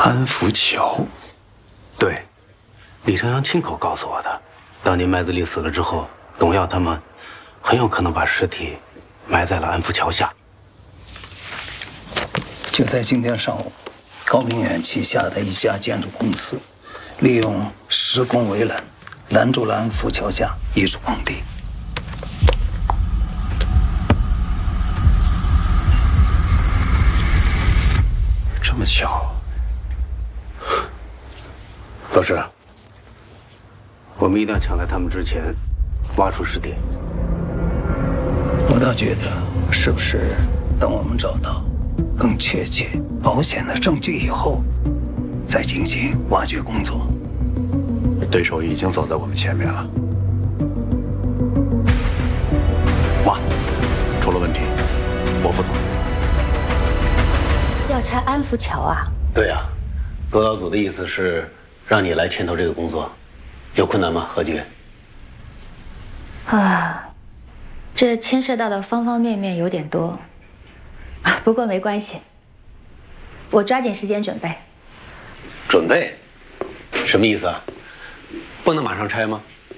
安福桥， 对，李朝阳亲口告诉我的。当年麦子立死了之后，董耀他们很有可能把尸体埋在了安福桥下。 就在今天上午，高明远旗下的一家建筑公司，利用施工围栏，拦住了安福桥下艺术工地。 这么巧？ 老师，我们一定要抢在他们之前挖出尸体。 我倒觉得，是不是等我们找到更确切、保险的证据以后，再进行挖掘工作？ 对手已经走在我们前面了。挖，出了问题，我负责。 要拆安福桥啊？ 对呀，督导组的意思是让你来牵头这个工作，有困难吗？何局？ 这牵涉到的方方面面有点多，不过没关系，我抓紧时间准备。 准备？什么意思啊？不能马上拆吗？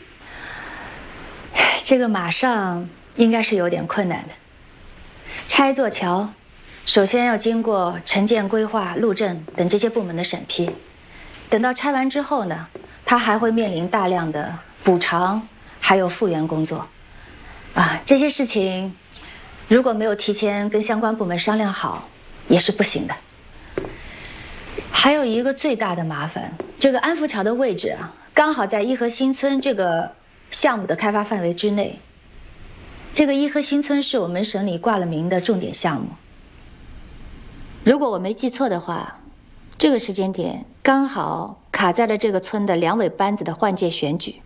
这个马上应该是有点困难的。拆一座桥，首先要经过城建、规划、路政等这些部门的审批，等到拆完之后呢，它还会面临大量的补偿还有复原工作。这些事情如果没有提前跟相关部门商量好，也是不行的。还有一个最大的麻烦，这个安福桥的位置刚好在颐和新村这个项目的开发范围之内。这个颐和新村是我们省里挂了名的重点项目。如果我没记错的话，这个时间点刚好卡在了这个村的两委班子的换届选举。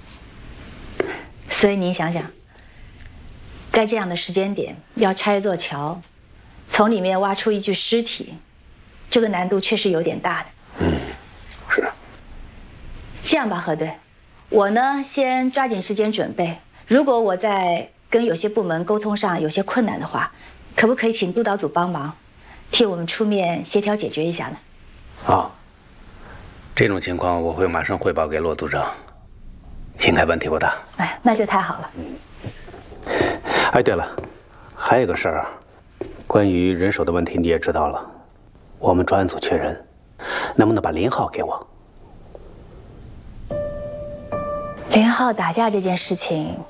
所以您想想，在这样的时间点要拆一座桥，从里面挖出一具尸体，这个难度确实有点大的。 是。 这样吧，何队，我呢先抓紧时间准备。如果我在跟有些部门沟通上有些困难的话，可不可以请督导组帮忙，替我们出面协调解决一下呢？ 好，这种情况我会马上汇报给骆组长，应该问题不大。 那就太好了。 对了，还有个事儿关于人手的问题你也知道了，我们专案组缺人，能不能把林浩给我？ 林浩打架这件事情，